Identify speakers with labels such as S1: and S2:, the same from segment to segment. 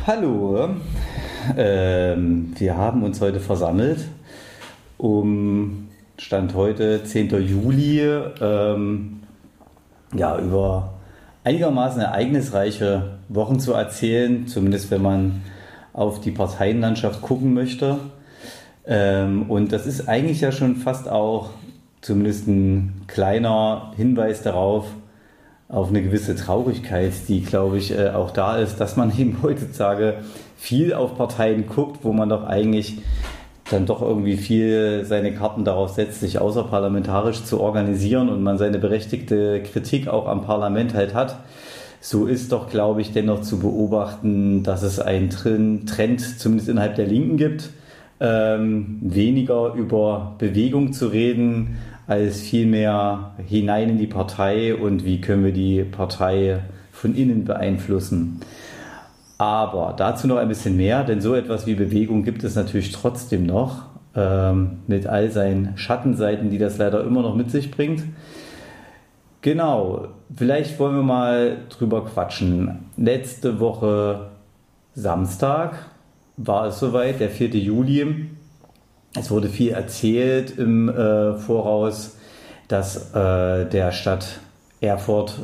S1: Hallo, wir haben uns heute versammelt, Stand heute 10. Juli, über einigermaßen ereignisreiche Wochen zu erzählen, zumindest wenn man auf die Parteienlandschaft gucken möchte. Und das ist eigentlich ja schon fast auch zumindest ein kleiner Hinweis darauf, auf eine gewisse Traurigkeit, die, glaube ich, auch da ist, dass man eben heutzutage viel auf Parteien guckt, wo man doch eigentlich dann doch irgendwie viel seine Karten darauf setzt, sich außerparlamentarisch zu organisieren und man seine berechtigte Kritik auch am Parlament halt hat. So ist doch, glaube ich, dennoch zu beobachten, dass es einen Trend, zumindest innerhalb der Linken gibt, weniger über Bewegung zu reden, als vielmehr hinein in die Partei und wie können wir die Partei von innen beeinflussen. Aber dazu noch ein bisschen mehr, denn so etwas wie Bewegung gibt es natürlich trotzdem noch, mit all seinen Schattenseiten, die das leider immer noch mit sich bringt. Genau, vielleicht wollen wir mal drüber quatschen. Letzte Woche Samstag war es soweit, der 4. Juli. Es wurde viel erzählt im Voraus, dass der Stadt Erfurt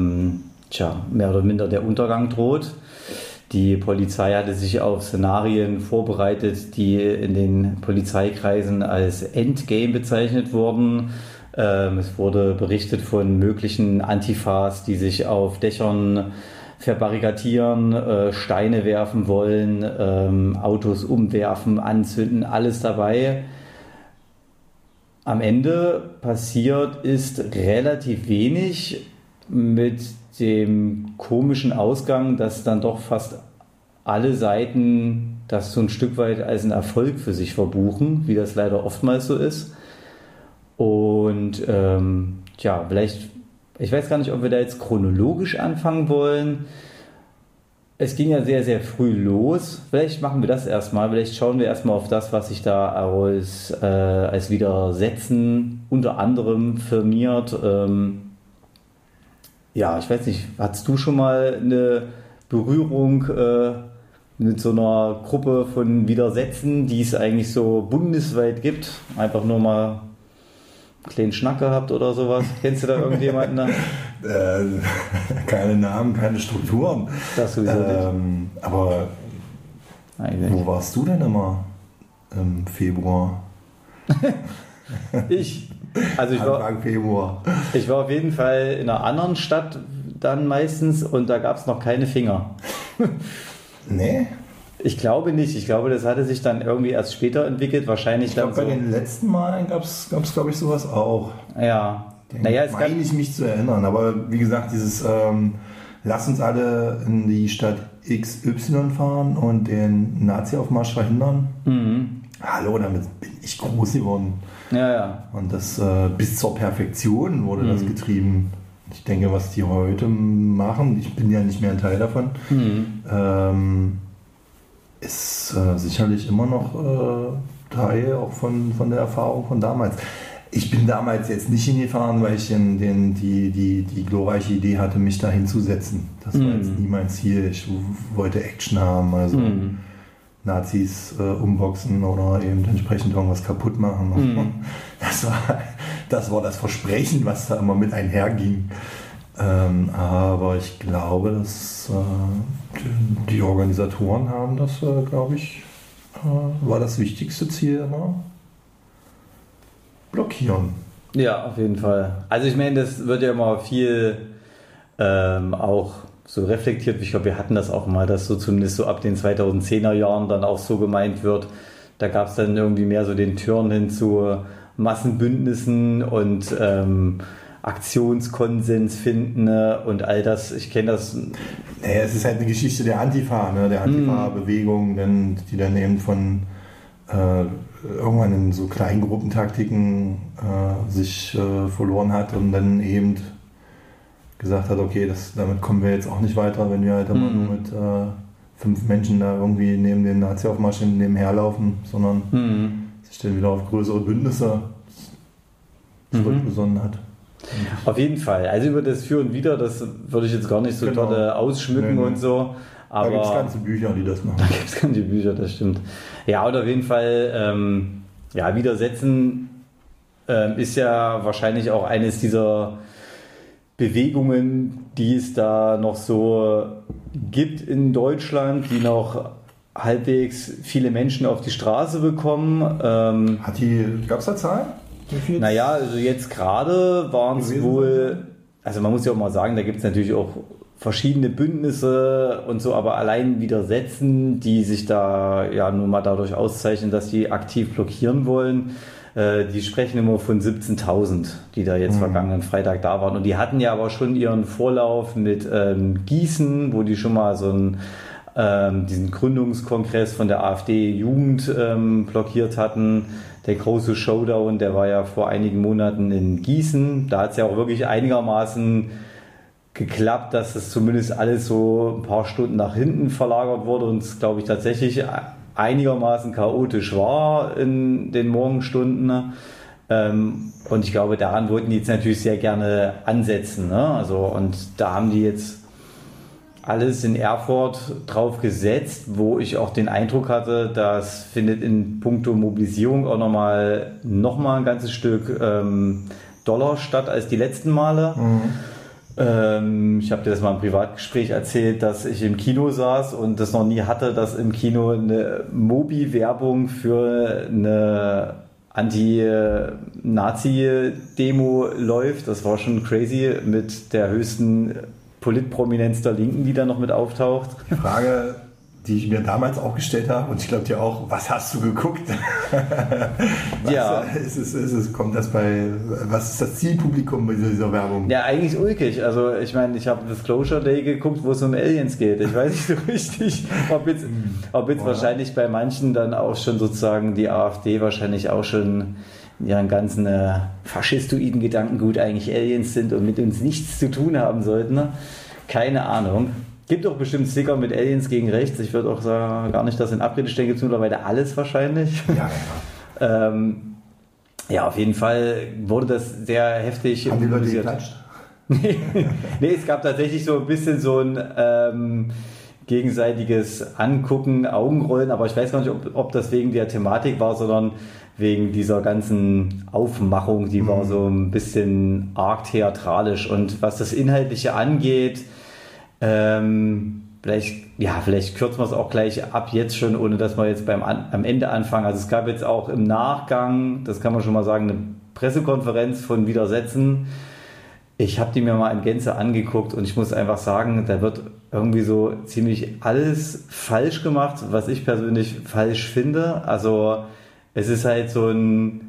S1: mehr oder minder der Untergang droht. Die Polizei hatte sich auf Szenarien vorbereitet, die in den Polizeikreisen als Endgame bezeichnet wurden. Es wurde berichtet von möglichen Antifas, die sich auf Dächern verbarrikadieren, Steine werfen wollen, Autos umwerfen, anzünden, alles dabei. Am Ende passiert ist relativ wenig, mit dem komischen Ausgang, dass dann doch fast alle Seiten das so ein Stück weit als einen Erfolg für sich verbuchen, wie das leider oftmals so ist. Und vielleicht, ich weiß gar nicht, ob wir da jetzt chronologisch anfangen wollen. Es ging ja sehr, sehr früh los. Vielleicht machen wir das erstmal. Vielleicht schauen wir erstmal auf das, was sich da als Widersetzen unter anderem firmiert. Ich weiß nicht, hattest du schon mal eine Berührung mit so einer Gruppe von Widersetzen, die es eigentlich so bundesweit gibt? Einfach nur mal einen kleinen Schnack gehabt oder sowas? Kennst du da irgendjemanden?
S2: Keine Namen, keine Strukturen.
S1: Das sowieso nicht.
S2: Aber eigentlich. Wo warst du denn immer im Februar?
S1: Anfang Februar. Ich war auf jeden Fall in einer anderen Stadt dann meistens und da gab es noch keine Finger.
S2: Nee?
S1: Ich glaube nicht. Ich glaube, das hatte sich dann irgendwie erst später entwickelt. Wahrscheinlich
S2: ich glaube, bei den letzten Malen gab es, glaube ich, sowas auch.
S1: Ja.
S2: Meine ich mich zu erinnern. Aber wie gesagt, dieses lass uns alle in die Stadt XY fahren und den Nazi-Aufmarsch verhindern. Mhm. Hallo, damit bin ich groß geworden.
S1: Ja.
S2: Und das bis zur Perfektion wurde das getrieben. Ich denke, was die heute machen, ich bin ja nicht mehr ein Teil davon, ist sicherlich immer noch Teil auch von der Erfahrung von damals. Ich bin damals jetzt nicht hingefahren, weil ich die glorreiche Idee hatte, mich da hinzusetzen. Das war jetzt nie mein Ziel. Ich wollte Action haben, also Nazis umboxen oder eben entsprechend irgendwas kaputt machen. Das war das Versprechen, was da immer mit einherging. Aber ich glaube, dass die Organisatoren haben das, glaube ich, war das wichtigste Ziel immer. Blockieren.
S1: Ja, auf jeden Fall. Also ich meine, das wird ja immer viel auch so reflektiert. Ich glaube, wir hatten das auch mal, dass so zumindest so ab den 2010er Jahren dann auch so gemeint wird. Da gab es dann irgendwie mehr so den Turn hin zu Massenbündnissen und Aktionskonsens finden und all das. Ich kenne das.
S2: Naja, es ist halt eine Geschichte der Antifa, der Antifa-Bewegung, die dann eben von irgendwann in so Kleingruppentaktiken sich verloren hat und dann eben gesagt hat, okay, damit kommen wir jetzt auch nicht weiter, wenn wir halt immer nur mit 5 Menschen da irgendwie neben den Nazi-Aufmarsch nebenher laufen, sondern sich dann wieder auf größere Bündnisse zurückbesonnen hat.
S1: Auf jeden Fall. Also über das Für und Wider, das würde ich jetzt gar nicht so toll ausschmücken und so. Aber
S2: da gibt es ganze Bücher, die das machen.
S1: Da gibt es ganze Bücher, das stimmt. Ja, und auf jeden Fall, Widersetzen ist ja wahrscheinlich auch eines dieser Bewegungen, die es da noch so gibt in Deutschland, die noch halbwegs viele Menschen auf die Straße bekommen.
S2: Gab es da Zahlen?
S1: Naja, also jetzt gerade waren es wohl, also man muss ja auch mal sagen, da gibt es natürlich auch verschiedene Bündnisse und so, aber allein Widersetzen, die sich da ja nun mal dadurch auszeichnen, dass die aktiv blockieren wollen, die sprechen immer von 17.000, die da jetzt vergangenen Freitag da waren. Und die hatten ja aber schon ihren Vorlauf mit Gießen, wo die schon mal so diesen Gründungskongress von der AfD-Jugend blockiert hatten. Der große Showdown, der war ja vor einigen Monaten in Gießen. Da hat es ja auch wirklich einigermaßen geklappt, dass es zumindest alles so ein paar Stunden nach hinten verlagert wurde und es, glaube ich, tatsächlich einigermaßen chaotisch war in den Morgenstunden. Und ich glaube, daran wollten die jetzt natürlich sehr gerne ansetzen. Ne? Also, und da haben die jetzt alles in Erfurt drauf gesetzt, wo ich auch den Eindruck hatte, das findet in puncto Mobilisierung auch nochmal ein ganzes Stück doller statt als die letzten Male. Ich habe dir das mal im Privatgespräch erzählt, dass ich im Kino saß und das noch nie hatte, dass im Kino eine Mobi-Werbung für eine Anti-Nazi-Demo läuft. Das war schon crazy mit der höchsten Politprominenz der Linken, die da noch mit auftaucht.
S2: Die Frage, die ich mir damals auch gestellt habe, und ich glaube dir auch, was hast du geguckt? Was ist das Zielpublikum bei dieser Werbung?
S1: Ja, eigentlich ulkig. Also ich meine, ich habe Disclosure Day geguckt, wo es um Aliens geht. Ich weiß nicht so richtig, ob jetzt wahrscheinlich bei manchen dann auch schon sozusagen die AfD wahrscheinlich auch schon ihren ganzen faschistoiden Gedankengut eigentlich Aliens sind und mit uns nichts zu tun haben sollten. Ne? Keine Ahnung. Gibt auch bestimmt Sticker mit Aliens gegen rechts. Ich würde auch sagen, gar nicht das in Abrede stellen, gibt es mittlerweile alles wahrscheinlich.
S2: Ja.
S1: Ja, auf jeden Fall wurde das sehr heftig.
S2: Haben die Leute geklatscht?
S1: Nee, es gab tatsächlich so ein bisschen so ein gegenseitiges Angucken, Augenrollen, aber ich weiß gar nicht, ob das wegen der Thematik war, sondern wegen dieser ganzen Aufmachung, die war so ein bisschen arg theatralisch. Und was das Inhaltliche angeht, vielleicht kürzen wir es auch gleich ab jetzt schon, ohne dass wir jetzt am Ende anfangen. Also es gab jetzt auch im Nachgang, das kann man schon mal sagen, eine Pressekonferenz von Widersetzen. Ich habe die mir mal in Gänze angeguckt und ich muss einfach sagen, da wird irgendwie so ziemlich alles falsch gemacht, was ich persönlich falsch finde. Also es ist halt so ein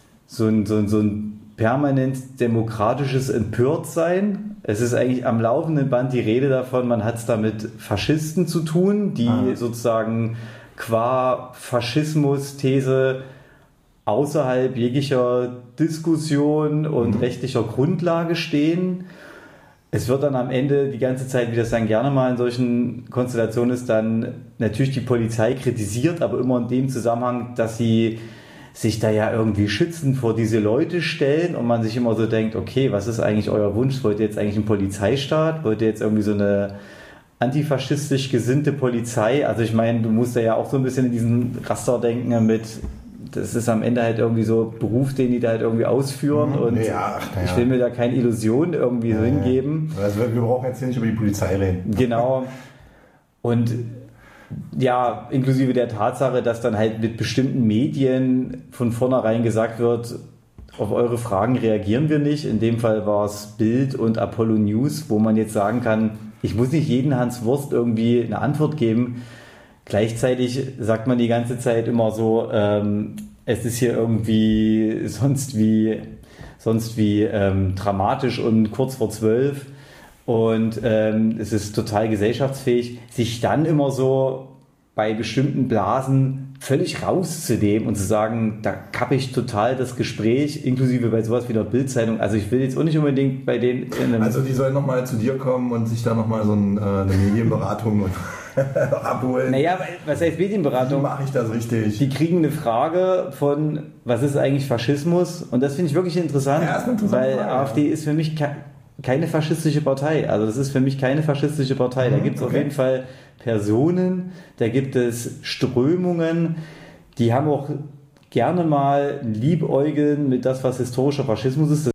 S1: permanent demokratisches Empörtsein. Es ist eigentlich am laufenden Band die Rede davon, man hat es da mit Faschisten zu tun, die sozusagen qua Faschismus-These außerhalb jeglicher Diskussion und rechtlicher Grundlage stehen. Es wird dann am Ende die ganze Zeit, wie das dann gerne mal in solchen Konstellationen ist, dann natürlich die Polizei kritisiert, aber immer in dem Zusammenhang, dass sie sich da ja irgendwie schützend vor diese Leute stellen und man sich immer so denkt, okay, was ist eigentlich euer Wunsch? Wollt ihr jetzt eigentlich einen Polizeistaat? Wollt ihr jetzt irgendwie so eine antifaschistisch gesinnte Polizei? Also ich meine, du musst da ja auch so ein bisschen in diesen Raster denken mit, das ist am Ende halt irgendwie so ein Beruf, den die da halt irgendwie ausführen und ich will mir da keine Illusion irgendwie so hingeben.
S2: Also wir brauchen jetzt hier nicht über die Polizei reden.
S1: Genau. Und ja, inklusive der Tatsache, dass dann halt mit bestimmten Medien von vornherein gesagt wird, auf eure Fragen reagieren wir nicht. In dem Fall war es Bild und Apollo News, wo man jetzt sagen kann, ich muss nicht jeden Hans Wurst irgendwie eine Antwort geben. Gleichzeitig sagt man die ganze Zeit immer so, es ist hier irgendwie sonst wie dramatisch und kurz vor 12. Und es ist total gesellschaftsfähig, sich dann immer so bei bestimmten Blasen völlig rauszunehmen und zu sagen, da kappe ich total das Gespräch, inklusive bei sowas wie der Bild-Zeitung. Also ich will jetzt auch nicht unbedingt bei denen...
S2: Also die sollen nochmal zu dir kommen und sich da nochmal so eine Medienberatung abholen.
S1: Naja, was heißt Medienberatung?
S2: Wie mache ich das richtig?
S1: Die kriegen eine Frage von, was ist eigentlich Faschismus? Und das finde ich wirklich interessant, weil AfD ist für mich keine faschistische Partei. Also das ist für mich keine faschistische Partei. Da gibt es auf jeden Fall Personen, da gibt es Strömungen, die haben auch gerne mal ein Liebäugeln mit das, was historischer Faschismus ist. Das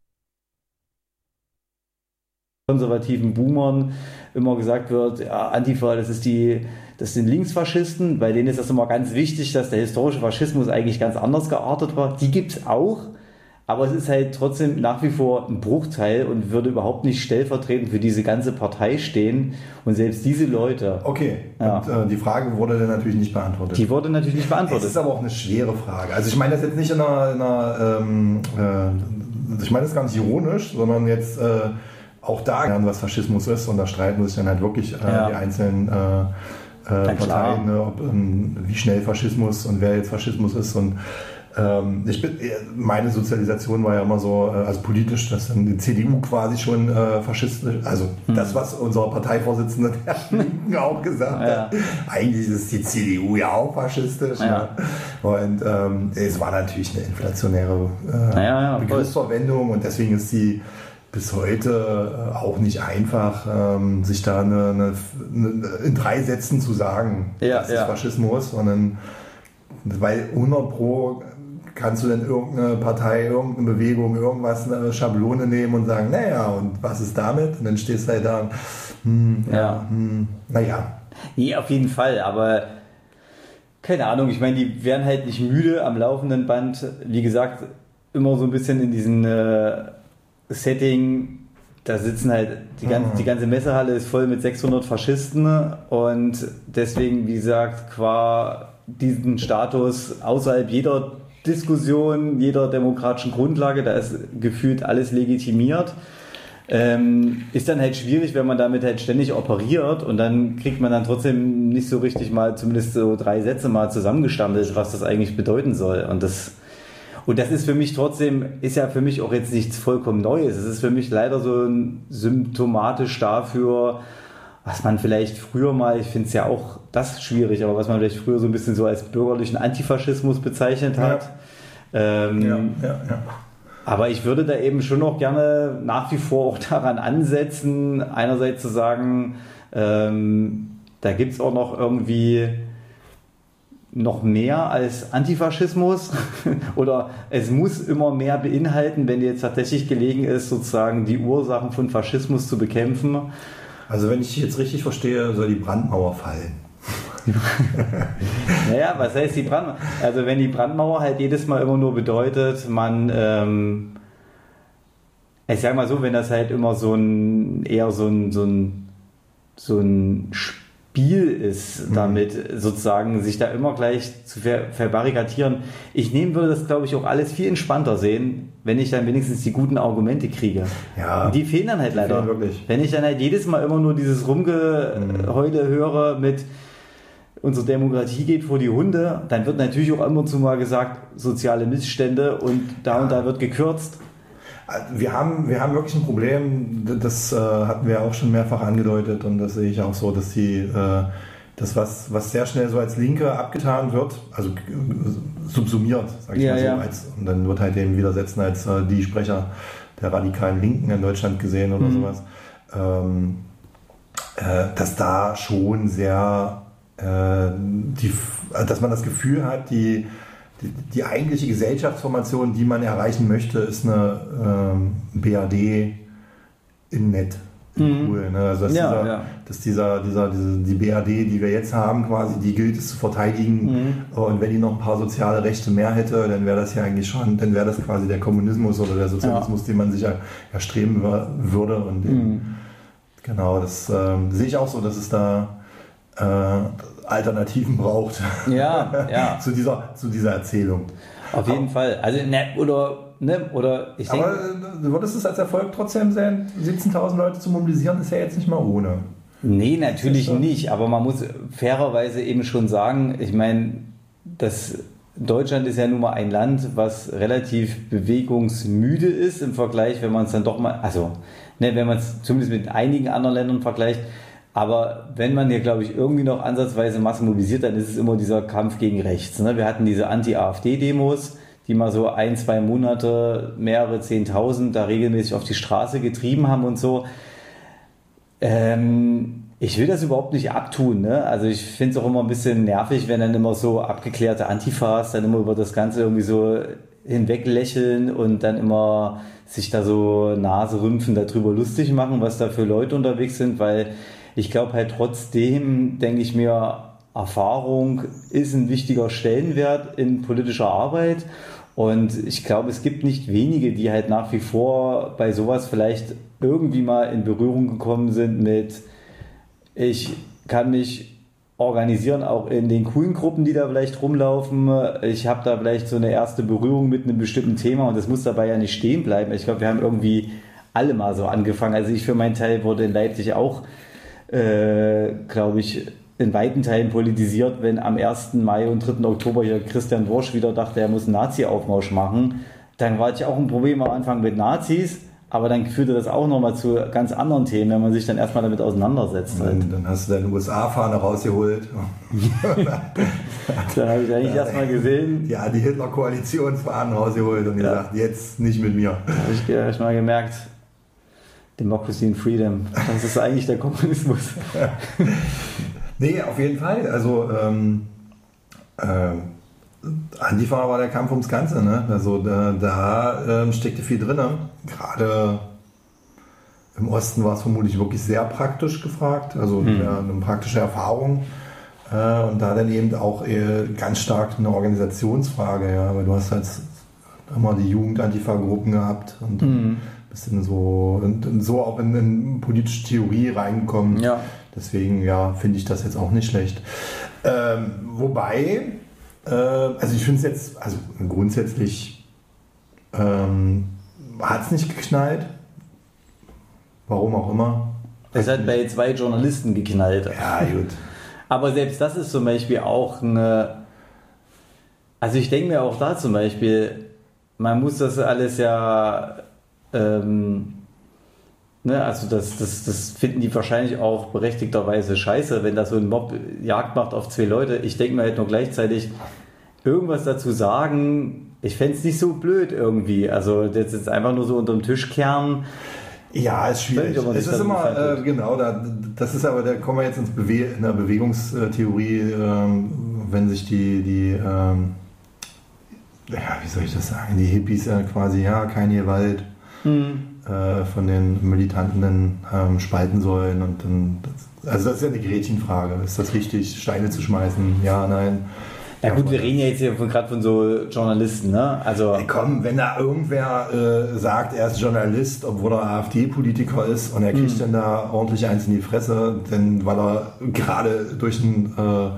S1: konservativen Boomern immer gesagt wird, ja, Antifa, das sind Linksfaschisten, bei denen ist das immer ganz wichtig, dass der historische Faschismus eigentlich ganz anders geartet war. Die gibt es auch, aber es ist halt trotzdem nach wie vor ein Bruchteil und würde überhaupt nicht stellvertretend für diese ganze Partei stehen. Und selbst diese Leute...
S2: Okay, ja. Und die Frage wurde dann natürlich nicht beantwortet.
S1: Die wurde natürlich nicht beantwortet.
S2: Das ist aber auch eine schwere Frage. Also ich meine das jetzt nicht ich meine das gar nicht ironisch, sondern jetzt... auch da, was Faschismus ist, und da streiten sich dann halt wirklich die einzelnen Parteien, ne, wie schnell Faschismus und wer jetzt Faschismus ist. Und meine Sozialisation war ja immer so, also politisch, dass dann die CDU quasi schon faschistisch, also das, was unser Parteivorsitzende der Linken auch gesagt hat, eigentlich ist die CDU ja auch faschistisch. Ne? Und es war natürlich eine inflationäre Begriffsverwendung und deswegen ist sie bis heute auch nicht einfach, sich da in 3 Sätzen zu sagen, das ist Faschismus, sondern weil 100% kannst du denn irgendeine Partei, irgendeine Bewegung, irgendwas, eine Schablone nehmen und sagen, naja, und was ist damit? Und dann stehst du halt da und naja.
S1: Nee, auf jeden Fall, aber keine Ahnung, ich meine, die werden halt nicht müde am laufenden Band, wie gesagt, immer so ein bisschen in diesen Setting, da sitzen halt die ganze Messehalle ist voll mit 600 Faschisten und deswegen, wie gesagt, qua diesen Status außerhalb jeder Diskussion, jeder demokratischen Grundlage, da ist gefühlt alles legitimiert. Ist dann halt schwierig, wenn man damit halt ständig operiert und dann kriegt man dann trotzdem nicht so richtig mal zumindest so 3 Sätze mal zusammengestammelt, was das eigentlich bedeuten soll. Und das ist für mich trotzdem, ist ja für mich auch jetzt nichts vollkommen Neues. Es ist für mich leider so symptomatisch dafür, was man vielleicht früher mal, ich finde es ja auch das schwierig, aber was man vielleicht früher so ein bisschen so als bürgerlichen Antifaschismus bezeichnet hat. Aber ich würde da eben schon noch gerne nach wie vor auch daran ansetzen, einerseits zu sagen, da gibt es auch noch irgendwie noch mehr als Antifaschismus oder es muss immer mehr beinhalten, wenn jetzt tatsächlich gelegen ist, sozusagen die Ursachen von Faschismus zu bekämpfen.
S2: Also wenn ich jetzt richtig verstehe, soll die Brandmauer fallen.
S1: Naja, was heißt die Brandmauer? Also wenn die Brandmauer halt jedes Mal immer nur bedeutet, ich sag mal so, wenn das halt immer so ein Spiel ist, damit sozusagen sich da immer gleich zu verbarrikadieren. Würde das, glaube ich, auch alles viel entspannter sehen, wenn ich dann wenigstens die guten Argumente kriege. Ja, und die fehlen dann halt leider. Wenn ich dann halt jedes Mal immer nur dieses Rumgeheule höre mit unsere Demokratie geht vor die Hunde, dann wird natürlich auch immer zu mal gesagt, soziale Missstände und da wird gekürzt.
S2: Wir haben wirklich ein Problem, das hatten wir auch schon mehrfach angedeutet und das sehe ich auch so, dass das, was sehr schnell so als Linke abgetan wird, also subsumiert, sage ich mal so, und dann wird halt eben widersetzen als die Sprecher der radikalen Linken in Deutschland gesehen oder sowas, dass da schon sehr, dass man das Gefühl hat, die eigentliche Gesellschaftsformation, die man erreichen möchte, ist eine BRD in nett. Cool, ne? Also die BRD, die wir jetzt haben, quasi, die gilt es zu verteidigen. Und wenn die noch ein paar soziale Rechte mehr hätte, dann wäre das ja eigentlich schon, dann wäre das quasi der Kommunismus oder der Sozialismus, den man sich ja erstreben würde. Und genau, das sehe ich auch so, dass es da Alternativen braucht zu dieser Erzählung.
S1: Auf jeden Fall. Also, oder ich denke.
S2: Aber du würdest es als Erfolg trotzdem sehen, 17.000 Leute zu mobilisieren, ist ja jetzt nicht mal ohne.
S1: Nee, natürlich nicht. Aber man muss fairerweise eben schon sagen, ich meine, Deutschland ist ja nun mal ein Land, was relativ bewegungsmüde ist im Vergleich, wenn man es dann doch mal, wenn man es zumindest mit einigen anderen Ländern vergleicht. Aber wenn man hier, glaube ich, irgendwie noch ansatzweise Massen mobilisiert, dann ist es immer dieser Kampf gegen rechts. Ne? Wir hatten diese Anti-AfD-Demos, die mal so 1-2 Monate mehrere 10.000 da regelmäßig auf die Straße getrieben haben und so. Ich will das überhaupt nicht abtun, ne? Also ich finde es auch immer ein bisschen nervig, wenn dann immer so abgeklärte Antifas dann immer über das Ganze irgendwie so hinweg lächeln und dann immer sich da so Naserümpfen darüber lustig machen, was da für Leute unterwegs sind, weil ich glaube halt trotzdem, denke ich mir, Erfahrung ist ein wichtiger Stellenwert in politischer Arbeit und ich glaube, es gibt nicht wenige, die halt nach wie vor bei sowas vielleicht irgendwie mal in Berührung gekommen sind mit, ich kann mich organisieren, auch in den coolen Gruppen, die da vielleicht rumlaufen. Ich habe da vielleicht so eine erste Berührung mit einem bestimmten Thema und das muss dabei ja nicht stehen bleiben. Ich glaube, wir haben irgendwie alle mal so angefangen. Also ich für meinen Teil wurde in Leipzig auch, glaube ich, in weiten Teilen politisiert, wenn am 1. Mai und 3. Oktober hier Christian Worsch wieder dachte, er muss einen Nazi-Aufmarsch machen. Dann war ich auch ein Problem am Anfang mit Nazis, aber dann führte das auch nochmal zu ganz anderen Themen, wenn man sich dann erstmal damit auseinandersetzt.
S2: Dann hast du deine USA-Fahne rausgeholt.
S1: Dann habe ich eigentlich erstmal gesehen.
S2: Ja, die Hitler-Koalitionsfahnen rausgeholt und gesagt, jetzt nicht mit mir.
S1: Da habe ich erstmal gemerkt, Democracy and Freedom, das ist eigentlich der Kommunismus.
S2: Nee, auf jeden Fall. Also Antifa war der Kampf ums Ganze. Ne? Also da steckte viel drin. Gerade im Osten war es vermutlich wirklich sehr praktisch gefragt. Also eine praktische Erfahrung. Und da dann eben auch ganz stark eine Organisationsfrage. Ja? Weil du hast halt immer die Jugend-Antifa-Gruppen gehabt und bisschen so auch in politische Theorie reingekommen.
S1: Ja.
S2: Deswegen ja, finde ich das jetzt auch nicht schlecht. Wobei, also ich finde es jetzt, also grundsätzlich hat es nicht geknallt. Warum auch immer.
S1: Es hat bei 2 Journalisten geknallt.
S2: Ja, gut.
S1: Aber selbst das ist zum Beispiel auch eine. Also ich denke mir auch da zum Beispiel, man muss das alles ja. Also das finden die wahrscheinlich auch berechtigterweise scheiße, wenn da so ein Mob Jagd macht auf 2 Leute. Ich denke mir halt nur gleichzeitig, irgendwas dazu sagen, ich fände es nicht so blöd irgendwie. Also das ist einfach nur so unterm Tisch kehren.
S2: Ja, ist schwierig. Es ist immer, genau, das ist aber, da kommen wir jetzt in der Bewegungstheorie, wenn sich die wie soll ich das sagen, die Hippies quasi, ja, keine Gewalt, von den Militanten spalten sollen und dann, also das ist ja eine Gretchenfrage. Ist das richtig, Steine zu schmeißen? Ja, nein.
S1: Ja gut, wir reden ja jetzt hier gerade von so Journalisten, ne? Also
S2: komm, wenn da irgendwer sagt, er ist Journalist, obwohl er AfD-Politiker ist und er kriegt dann da ordentlich eins in die Fresse, denn weil er gerade durch den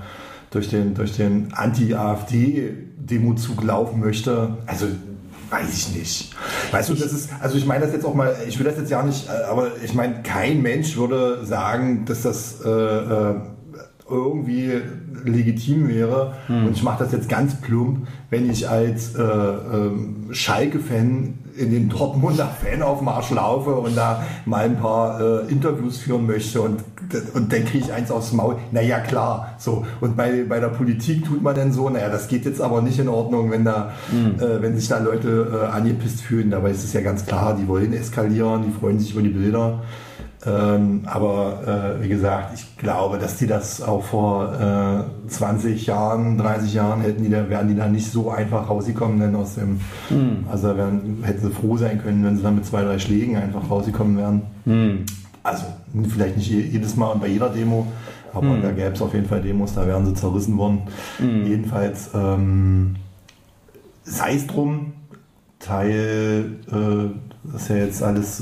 S2: Anti-AfD-Demozug laufen möchte, also weiß ich nicht. Weißt du, das ist, also ich meine das jetzt auch mal, ich will das jetzt ja nicht, aber ich meine, kein Mensch würde sagen, dass das irgendwie legitim wäre. Und ich mache das jetzt ganz plump, wenn ich als Schalke-Fan in den Dortmunder Fanaufmarsch laufe und da mal ein paar Interviews führen möchte und dann kriege ich eins aufs Maul. Naja, klar. So. Und bei der Politik tut man dann so, naja, das geht jetzt aber nicht in Ordnung, wenn sich da Leute angepisst fühlen. Dabei ist es ja ganz klar, die wollen eskalieren, die freuen sich über die Bilder. Aber wie gesagt, ich glaube, dass die das auch vor 20 Jahren, 30 Jahren wären die da nicht so einfach rausgekommen, denn aus dem, also hätten sie froh sein können, wenn sie dann mit 2, 3 Schlägen einfach rausgekommen wären. Also vielleicht nicht jedes Mal und bei jeder Demo, aber da gäbe es auf jeden Fall Demos, da wären sie zerrissen worden. Jedenfalls sei es drum, Teil, das ist ja jetzt alles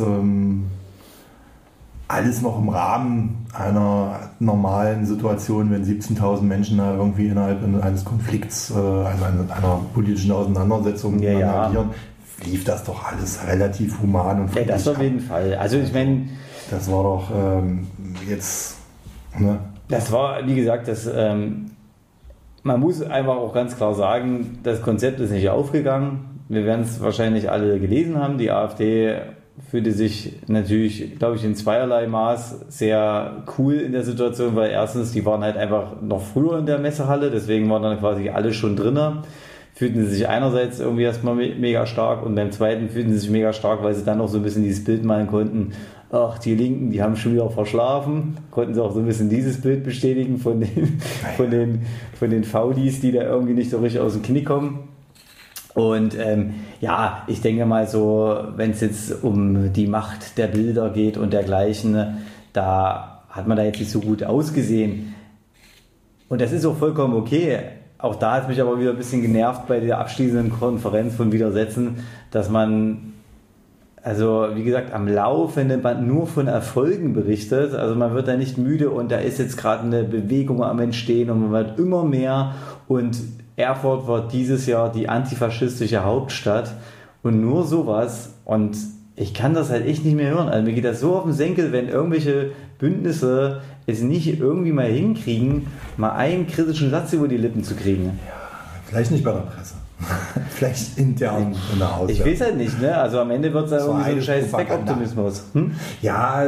S2: noch im Rahmen einer normalen Situation, wenn 17.000 Menschen da irgendwie innerhalb eines Konflikts, also einer politischen Auseinandersetzung agieren, lief das doch alles relativ human und
S1: friedlich. Ja, das auf jeden Fall. Also ich meine...
S2: Das war doch jetzt... Ne?
S1: Das war, wie gesagt, man muss einfach auch ganz klar sagen, das Konzept ist nicht aufgegangen. Wir werden es wahrscheinlich alle gelesen haben. Die AfD fühlte sich natürlich, glaube ich, in zweierlei Maß sehr cool in der Situation, weil erstens, die waren halt einfach noch früher in der Messehalle, deswegen waren dann quasi alle schon drinnen. fühlten sie sich einerseits irgendwie erstmal mega stark und beim zweiten fühlten sie sich mega stark, weil sie dann auch so ein bisschen dieses Bild malen konnten. Ach, die Linken, die haben schon wieder verschlafen. Konnten sie auch so ein bisschen dieses Bild bestätigen von den Faulis, die da irgendwie nicht so richtig aus dem Knick kommen. Und ja, ich denke mal so, wenn es jetzt um die Macht der Bilder geht und dergleichen, da hat man da jetzt nicht so gut ausgesehen. Und das ist auch vollkommen okay. Auch da hat mich aber wieder ein bisschen genervt bei der abschließenden Konferenz von Widersetzen, dass man, also wie gesagt, am laufenden Band nur von Erfolgen berichtet. Also man wird da nicht müde und da ist jetzt gerade eine Bewegung am Entstehen und man wird immer mehr. Und Erfurt war dieses Jahr die antifaschistische Hauptstadt und nur sowas. Und ich kann das halt echt nicht mehr hören. Also mir geht das so auf den Senkel, wenn irgendwelche Bündnisse es nicht irgendwie mal hinkriegen, mal einen kritischen Satz über die Lippen zu kriegen.
S2: Ja, vielleicht nicht bei der Presse. Vielleicht intern in der Haus.
S1: Ich weiß halt nicht, ne? Also am Ende wird es ja irgendwie so ein scheiß Zweckoptimismus.
S2: Ja,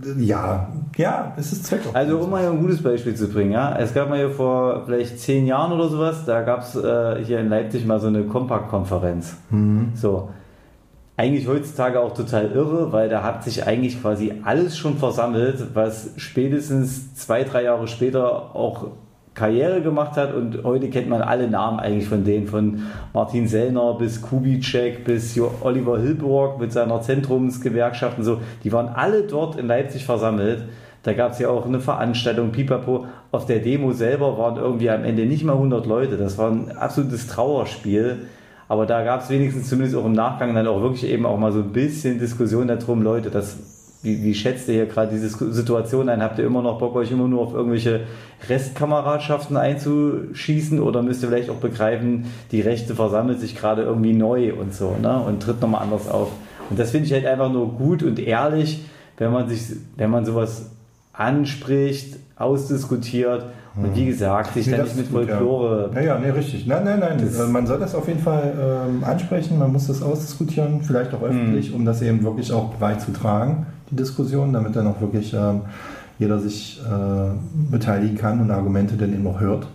S2: es ist Zweckoptimismus.
S1: Also um mal ein gutes Beispiel zu bringen, ja. Es gab mal hier vor vielleicht 10 Jahren oder sowas, da gab es hier in Leipzig mal so eine Kompakt-Konferenz. So. Eigentlich heutzutage auch total irre, weil da hat sich eigentlich quasi alles schon versammelt, was spätestens 2-3 Jahre später auch Karriere gemacht hat, und heute kennt man alle Namen eigentlich von denen, von Martin Sellner bis Kubitschek bis Oliver Hilborg mit seiner Zentrumsgewerkschaft und so, die waren alle dort in Leipzig versammelt. Da gab es ja auch eine Veranstaltung, Pipapo. Auf der Demo selber waren irgendwie am Ende nicht mal 100 Leute, das war ein absolutes Trauerspiel. Aber da gab es wenigstens zumindest auch im Nachgang dann auch wirklich eben auch mal so ein bisschen Diskussion darum, Leute, wie schätzt ihr hier gerade diese Situation ein? Habt ihr immer noch Bock, euch immer nur auf irgendwelche Restkameradschaften einzuschießen, oder müsst ihr vielleicht auch begreifen, die Rechte versammelt sich gerade irgendwie neu und so, ne? Und tritt nochmal anders auf. Und das finde ich halt einfach nur gut und ehrlich, wenn man sowas anspricht, ausdiskutiert und wie gesagt, sich dann nicht mit Folklore...
S2: Ja, richtig. Nein. Man soll das auf jeden Fall ansprechen, man muss das ausdiskutieren, vielleicht auch öffentlich, um das eben wirklich auch breit zu tragen, die Diskussion, damit dann auch wirklich jeder sich beteiligen kann und Argumente dann eben auch hört.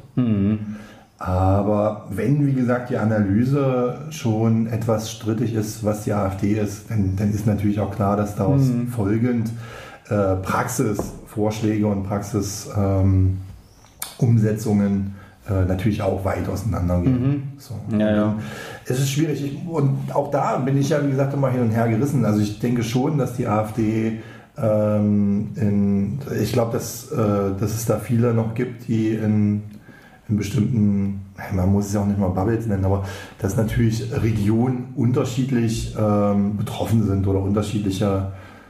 S2: Aber wenn, wie gesagt, die Analyse schon etwas strittig ist, was die AfD ist, dann ist natürlich auch klar, dass daraus folgend Praxisvorschläge und Praxisumsetzungen natürlich auch weit auseinandergehen. So.
S1: Ja.
S2: Es ist schwierig. Und auch da bin ich ja, wie gesagt, immer hin und her gerissen. Also ich denke schon, dass die AfD ich glaube, dass es da viele noch gibt, die in bestimmten, man muss es ja auch nicht mal Bubbles nennen, aber dass natürlich Regionen unterschiedlich betroffen sind oder unterschiedliche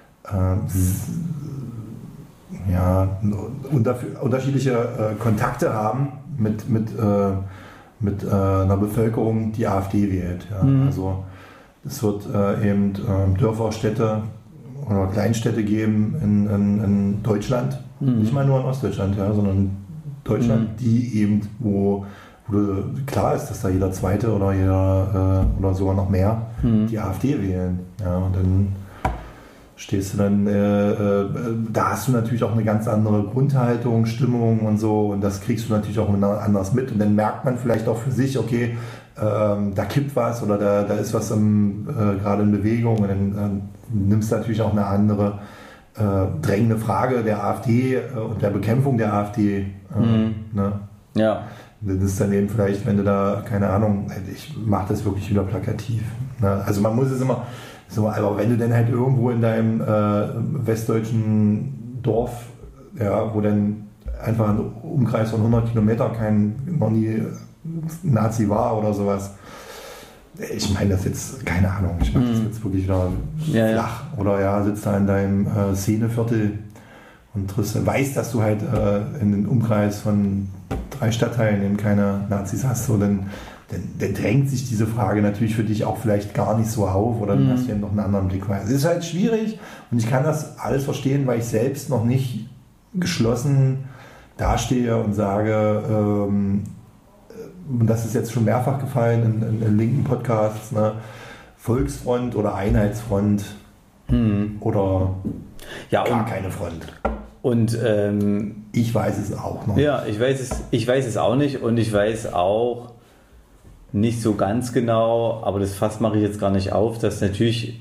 S2: Kontakte haben mit einer Bevölkerung, die AfD wählt. Ja. Also es wird eben Dörfer, Städte oder Kleinstädte geben in Deutschland, nicht mal nur in Ostdeutschland, ja, sondern in Deutschland, die eben, wo klar ist, dass da jeder Zweite oder oder sogar noch mehr die AfD wählen. Ja, und dann stehst du dann, da hast du natürlich auch eine ganz andere Grundhaltung, Stimmung und so, und das kriegst du natürlich auch anders mit, und dann merkt man vielleicht auch für sich, okay, da kippt was oder da ist was gerade in Bewegung, und dann nimmst du natürlich auch eine andere drängende Frage der AfD und der Bekämpfung der AfD. Ne?
S1: Ja.
S2: Das ist dann eben vielleicht, wenn du da, keine Ahnung, ich mache das wirklich wieder plakativ. Ne? Also man muss es immer so, aber wenn du dann halt irgendwo in deinem westdeutschen Dorf, ja, wo dann einfach ein Umkreis von 100 Kilometer noch nie Nazi war oder sowas, ich meine das jetzt, keine Ahnung, ich mache das jetzt wirklich wieder flach. Oder sitzt da in deinem Szeneviertel und weißt, dass du halt in den Umkreis von 3 Stadtteilen eben keine Nazis hast, so, dann drängt sich diese Frage natürlich für dich auch vielleicht gar nicht so auf, oder dann hast du eben noch einen anderen Blickweise. Es ist halt schwierig, und ich kann das alles verstehen, weil ich selbst noch nicht geschlossen dastehe und sage, und das ist jetzt schon mehrfach gefallen in linken Podcasts, ne, Volksfront oder Einheitsfront oder gar keine Front.
S1: Und
S2: ich weiß es auch noch.
S1: Ja, ich weiß es auch nicht, und ich weiß auch nicht so ganz genau, aber das Fass mache ich jetzt gar nicht auf, dass natürlich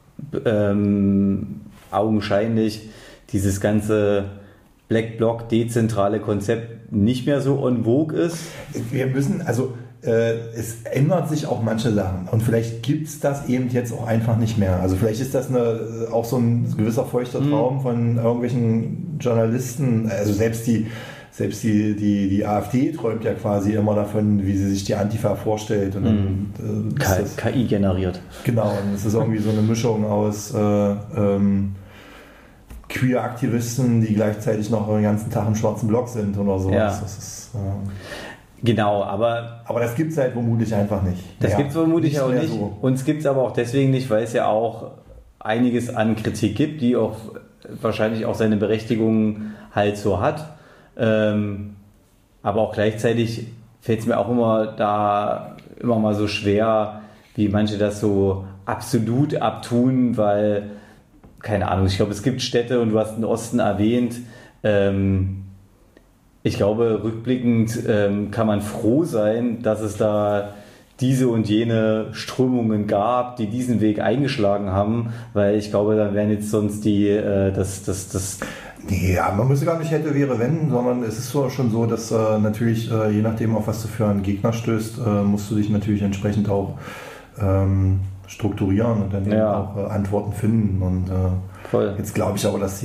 S1: augenscheinlich dieses ganze Black Bloc dezentrale Konzept nicht mehr so en vogue ist.
S2: Wir müssen, also es ändert sich auch manche Sachen und vielleicht gibt es das eben jetzt auch einfach nicht mehr. Also vielleicht ist das auch so ein gewisser feuchter Traum von irgendwelchen Journalisten, also selbst die AfD träumt ja quasi immer davon, wie sie sich die Antifa vorstellt. Und dann,
S1: KI generiert.
S2: Genau, und es ist irgendwie so eine Mischung aus Queer-Aktivisten, die gleichzeitig noch den ganzen Tag im schwarzen Block sind oder sowas.
S1: Ja.
S2: Das ist,
S1: genau, aber
S2: das gibt es halt vermutlich einfach nicht.
S1: Das gibt es vermutlich auch nicht.
S2: So.
S1: Und es gibt es aber auch deswegen nicht, weil es ja auch einiges an Kritik gibt, die auch wahrscheinlich auch seine Berechtigung halt so hat. Aber auch gleichzeitig fällt es mir auch immer mal so schwer, wie manche das so absolut abtun, weil, keine Ahnung, ich glaube, es gibt Städte und du hast den Osten erwähnt. Ich glaube, rückblickend kann man froh sein, dass es da diese und jene Strömungen gab, die diesen Weg eingeschlagen haben, weil ich glaube, dann wären jetzt sonst
S2: Nee, ja, man müsste gar nicht hätte, wäre, wenn, sondern es ist schon so, dass natürlich, je nachdem, auf was du für einen Gegner stößt, musst du dich natürlich entsprechend auch strukturieren und dann eben auch Antworten finden. Und jetzt glaube ich aber, dass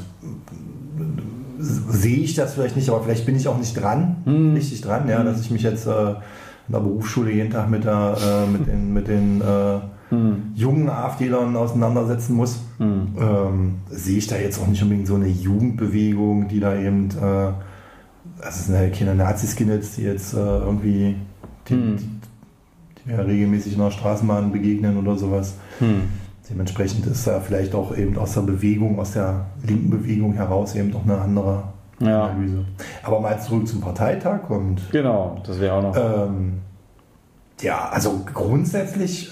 S2: sehe ich das vielleicht nicht, aber vielleicht bin ich auch nicht richtig dran, ja, dass ich mich jetzt in der Berufsschule jeden Tag mit den jungen AfDlern auseinandersetzen muss. Sehe ich da jetzt auch nicht unbedingt so eine Jugendbewegung, die da eben, das sind ja keine Nazi-Skinheads, die jetzt irgendwie die ja regelmäßig in der Straßenbahn begegnen oder sowas. Dementsprechend ist da vielleicht auch eben aus der Bewegung, aus der linken Bewegung heraus eben doch eine andere Analyse. Aber mal zurück zum Parteitag und
S1: genau, das wäre auch noch.
S2: Ja, also grundsätzlich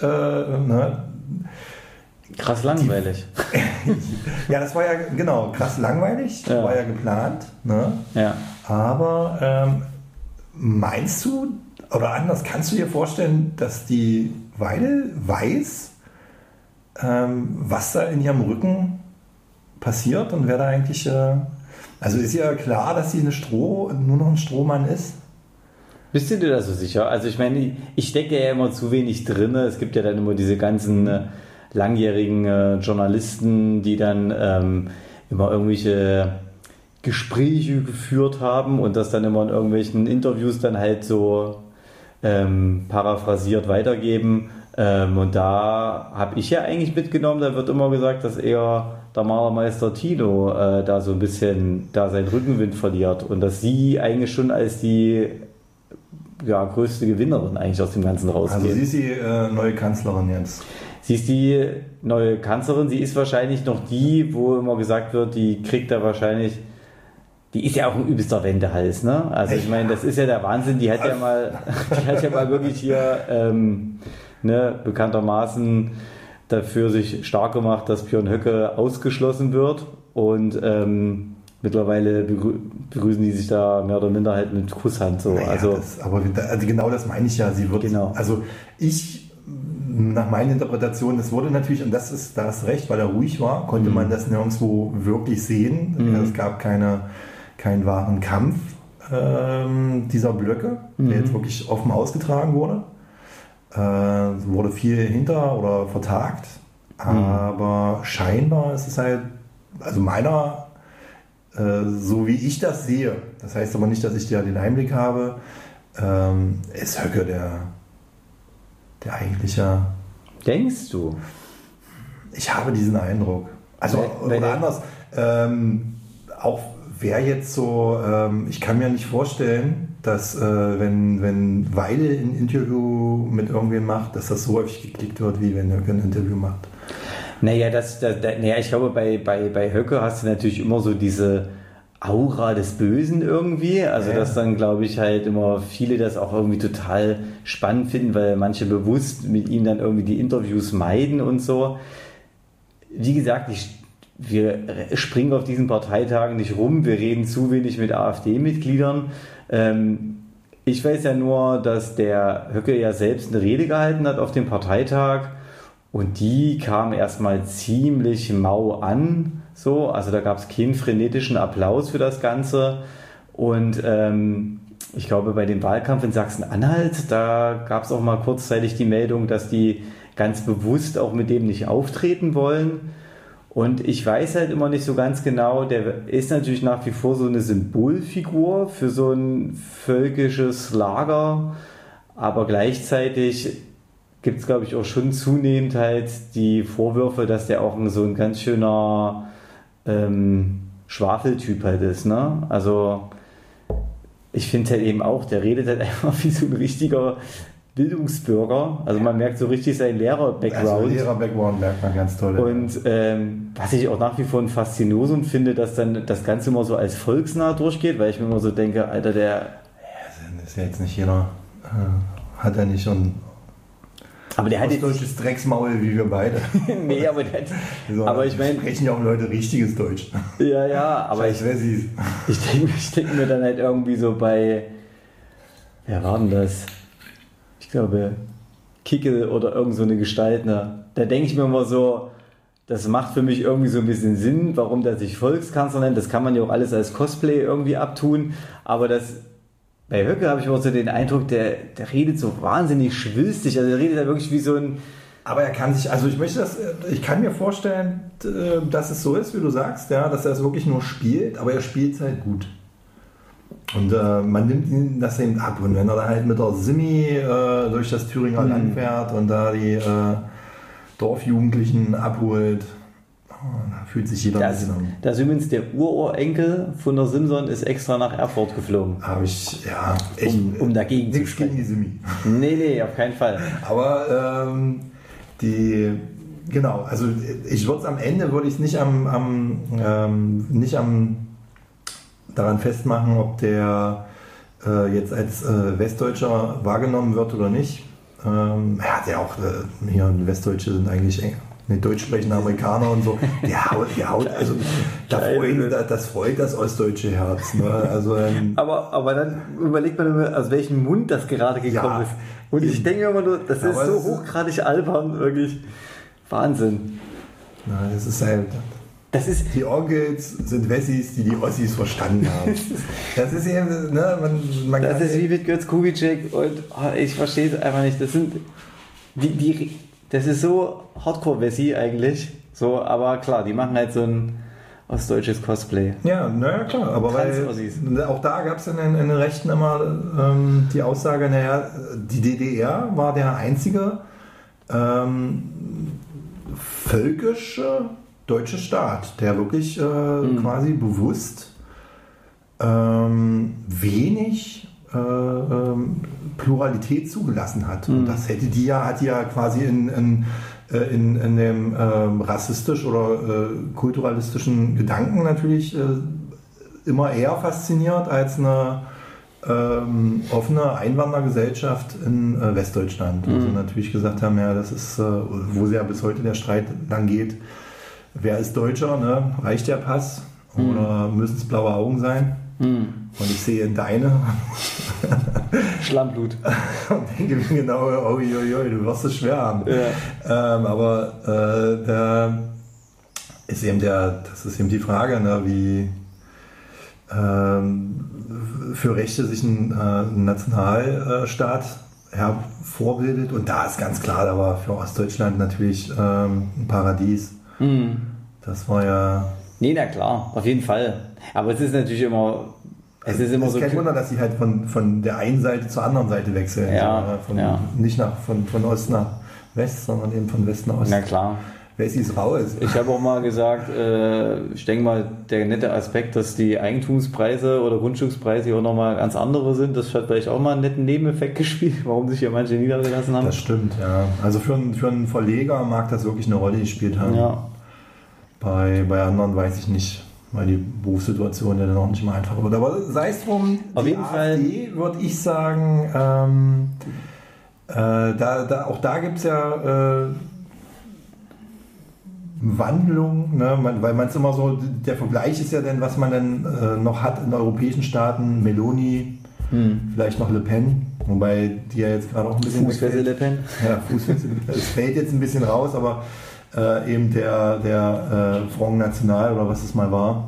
S1: krass langweilig.
S2: Ja, das war ja genau krass langweilig, war ja geplant. Ne?
S1: Ja.
S2: Aber meinst du, oder anders, kannst du dir vorstellen, dass die Weidel weiß, was da in ihrem Rücken passiert und wer da eigentlich... also ist ja klar, dass sie nur noch ein Strohmann ist?
S1: Bist du dir da so sicher? Also ich meine, ich stecke ja immer zu wenig drin. Es gibt ja dann immer diese ganzen langjährigen Journalisten, die dann immer irgendwelche Gespräche geführt haben und das dann immer in irgendwelchen Interviews dann halt so paraphrasiert weitergeben. Und da habe ich ja eigentlich mitgenommen, da wird immer gesagt, dass eher der Malermeister Tino da so ein bisschen seinen Rückenwind verliert und dass sie eigentlich schon als die größte Gewinnerin eigentlich aus dem Ganzen rausgeht.
S2: Also sie ist die neue Kanzlerin jetzt.
S1: Sie ist die neue Kanzlerin, sie ist wahrscheinlich noch die, wo immer gesagt wird, die kriegt da wahrscheinlich, die ist ja auch ein übelster Wendehals, ne? Also ich meine, das ist ja der Wahnsinn, die hat ja mal wirklich hier bekanntermaßen dafür sich stark gemacht, dass Björn Höcke ausgeschlossen wird und mittlerweile begrüßen die sich da mehr oder minder halt mit Kusshand so.
S2: Naja,
S1: also
S2: genau das meine ich ja. Sie wird, also nach meiner Interpretation, das wurde natürlich, und da hast recht, weil er ruhig war, konnte man das nirgendwo wirklich sehen. Es gab keinen wahren Kampf dieser Blöcke, der jetzt wirklich offen ausgetragen wurde. Wurde viel hinter oder vertagt, aber scheinbar ist es halt, also so wie ich das sehe, das heißt aber nicht, dass ich da den Einblick habe, ist Höcke der eigentliche.
S1: Denkst du?
S2: Ich habe diesen Eindruck. Also, oder anders, auch wer jetzt so, ich kann mir nicht vorstellen, dass wenn Weidel ein Interview mit irgendwem macht, dass das so häufig geklickt wird, wie wenn Höcke ein Interview macht.
S1: Naja, ich glaube, bei Höcke hast du natürlich immer so diese Aura des Bösen irgendwie. Also, dass dann, glaube ich, halt immer viele das auch irgendwie total spannend finden, weil manche bewusst mit ihm dann irgendwie die Interviews meiden und so. Wie gesagt, wir springen auf diesen Parteitagen nicht rum, wir reden zu wenig mit AfD-Mitgliedern. Ich weiß ja nur, dass der Höcke ja selbst eine Rede gehalten hat auf dem Parteitag und die kam erstmal ziemlich mau an. So, also da gab es keinen frenetischen Applaus für das Ganze und ich glaube bei dem Wahlkampf in Sachsen-Anhalt, da gab es auch mal kurzzeitig die Meldung, dass die ganz bewusst auch mit dem nicht auftreten wollen. Und ich weiß halt immer nicht so ganz genau, der ist natürlich nach wie vor so eine Symbolfigur für so ein völkisches Lager, aber gleichzeitig gibt es, glaube ich, auch schon zunehmend halt die Vorwürfe, dass der auch so ein ganz schöner Schwafeltyp halt ist, ne? Also ich finde halt eben auch, der redet halt einfach wie so ein richtiger Bildungsbürger, also man merkt so richtig seinen Lehrer-Background.
S2: Also Lehrer-Background merkt man ganz toll.
S1: Und was ich auch nach wie vor ein Faszinosum finde, dass dann das Ganze immer so als volksnah durchgeht, weil ich mir immer so denke, Alter, der...
S2: Ja, das ist ja jetzt nicht jeder, hat er nicht schon
S1: aber der hat jetzt
S2: deutsches Drecksmaul wie wir beide.
S1: Nee, aber der hat,
S2: so,
S1: aber ich meine...
S2: Sprechen ja auch Leute richtiges Deutsch.
S1: Ja, aber ich denke mir dann halt irgendwie so bei... Wer war denn das? Ich glaube, Kickel oder irgend so eine Gestalt, ne? Da denke ich mir immer so, das macht für mich irgendwie so ein bisschen Sinn, warum der sich Volkskanzler nennt. Das kann man ja auch alles als Cosplay irgendwie abtun. Aber bei Höcke habe ich immer so den Eindruck, der redet so wahnsinnig schwülstig. Also der redet da wirklich wie so ein...
S2: Aber er kann sich, also ich kann mir vorstellen, dass es so ist, wie du sagst, ja, dass er es wirklich nur spielt, aber er spielt es halt gut. Und man nimmt ihn das eben ab. Und wenn er da halt mit der Simi durch das Thüringer Land fährt und da die Dorfjugendlichen abholt, da fühlt sich jeder ein bisschen an.
S1: Da ist übrigens der Urenkel von der Simson ist extra nach Erfurt geflogen.
S2: Habe ich, ja, echt.
S1: Um dagegen zu
S2: nichts gegen die Simi.
S1: Nee, auf keinen Fall.
S2: Aber genau, also ich würde es am Ende, würde ich nicht daran festmachen, ob der jetzt als Westdeutscher wahrgenommen wird oder nicht. Er hat ja auch hier Westdeutsche sind eigentlich deutsch sprechende Amerikaner und so. Der haut also das freut das ostdeutsche Herz. Ne? Also,
S1: aber dann überlegt man immer, aus welchem Mund das gerade gekommen ist. Und ich denke immer nur, das ist so hochgradig albern, wirklich Wahnsinn.
S2: Na, das ist halt... die Onkels sind Wessis, die Ossis verstanden haben. Das ist eben, ne, man
S1: das ist wie mit Götz Kubitschek und ich verstehe es einfach nicht. Das sind das ist so Hardcore-Wessi eigentlich. So, aber klar, die machen halt so ein ostdeutsches Cosplay.
S2: Ja, naja, klar, aber weil auch da gab es in den Rechten immer die Aussage, naja, die DDR war der einzige völkische deutsche Staat, der wirklich quasi bewusst wenig Pluralität zugelassen hat. Und das hat die ja quasi in dem rassistisch oder kulturalistischen Gedanken natürlich immer eher fasziniert als eine offene Einwandergesellschaft in Westdeutschland. Also natürlich gesagt haben, ja, das ist, wo ja bis heute der Streit lang geht, wer ist Deutscher, ne? Reicht der Pass oder müssen es blaue Augen sein? Und ich sehe deine
S1: Schlammblut
S2: und denke mir genau, du wirst es schwer haben. Ja. Aber da ist eben das ist eben die Frage, ne, wie für Rechte sich ein Nationalstaat hervorbildet. Und da ist ganz klar, da war für Ostdeutschland natürlich ein Paradies. Das war ja...
S1: Nee, na klar, auf jeden Fall. Aber es ist natürlich immer... Es ist so
S2: kein Wunder, dass sie halt von der einen Seite zur anderen Seite wechseln.
S1: Ja,
S2: Nicht von Ost nach West, sondern eben von West nach Ost.
S1: Na klar.
S2: Wessis raus.
S1: Ich habe auch mal gesagt, ich denke mal, der nette Aspekt, dass die Eigentumspreise oder Grundstückspreise hier auch nochmal ganz andere sind, das hat vielleicht auch mal einen netten Nebeneffekt gespielt, warum sich hier manche niedergelassen haben.
S2: Das stimmt, ja. Also für einen Verleger mag das wirklich eine Rolle gespielt haben. Ja. Bei anderen weiß ich nicht, weil die Berufssituation ja dann auch nicht mehr einfach wird. Aber sei es drum,
S1: auf jeden Fall
S2: würde ich sagen, auch da gibt es ja Wandlung, ne? Weil man es immer so, der Vergleich ist ja dann, was man dann noch hat in europäischen Staaten, Meloni, Vielleicht noch Le Pen, wobei die ja jetzt gerade auch ein bisschen
S1: Fußfessel Le Pen.
S2: Ja, Fußfessel. Es fällt jetzt ein bisschen raus, aber eben der Front National oder was es mal war,